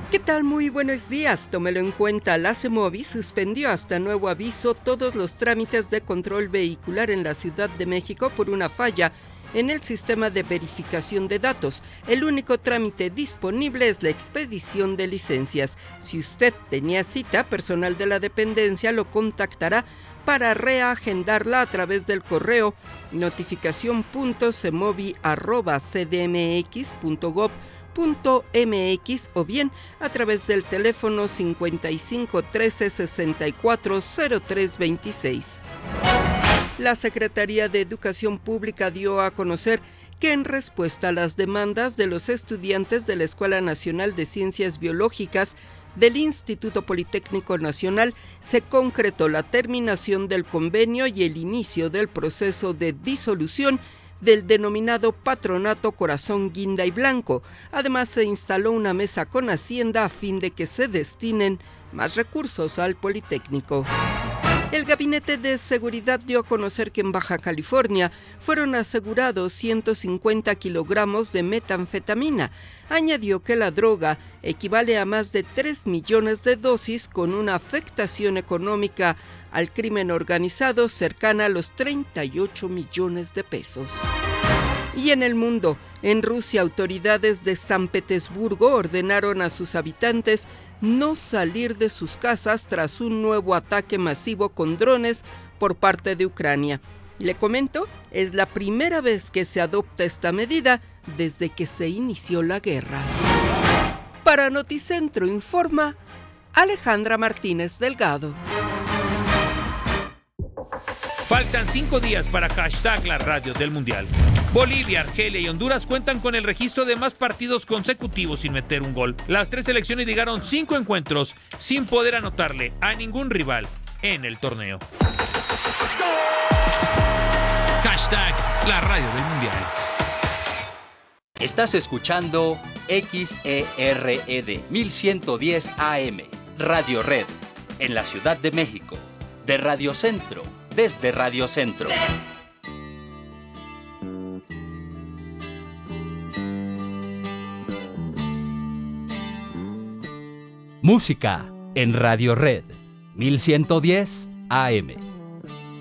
¿Qué tal? Muy buenos días. Tómelo en cuenta. La CEMOVI suspendió hasta nuevo aviso todos los trámites de control vehicular en la Ciudad de México por una falla en el sistema de verificación de datos. El único trámite disponible es la expedición de licencias. Si usted tenía cita, personal de la dependencia lo contactará para reagendarla a través del correo notificación.cemovi@cdmx.gov.mx o bien a través del teléfono 55 13 64 03 26. La Secretaría de Educación Pública dio a conocer que en respuesta a las demandas de los estudiantes de la Escuela Nacional de Ciencias Biológicas del Instituto Politécnico Nacional, se concretó la terminación del convenio y el inicio del proceso de disolución del denominado Patronato Corazón Guinda y Blanco. Además, se instaló una mesa con Hacienda a fin de que se destinen más recursos al Politécnico. El Gabinete de Seguridad dio a conocer que en Baja California fueron asegurados 150 kilogramos de metanfetamina. Añadió que la droga equivale a más de 3 millones de dosis, con una afectación económica al crimen organizado cercana a los 38 millones de pesos. Y en el mundo, en Rusia, autoridades de San Petersburgo ordenaron a sus habitantes no salir de sus casas tras un nuevo ataque masivo con drones por parte de Ucrania. Le comento, es la primera vez que se adopta esta medida desde que se inició la guerra. Para Noticentro informa Alejandra Martínez Delgado. Faltan 5 días para hashtag la radio del Mundial. Bolivia, Argelia y Honduras cuentan con el registro de más partidos consecutivos sin meter un gol. Las tres selecciones llegaron 5 encuentros sin poder anotarle a ningún rival en el torneo. Hashtag la radio del Mundial. Estás escuchando XERED 1110 AM, Radio Red, en la Ciudad de México, de Radio Centro, desde Radio Centro. Música en Radio Red 1110 AM.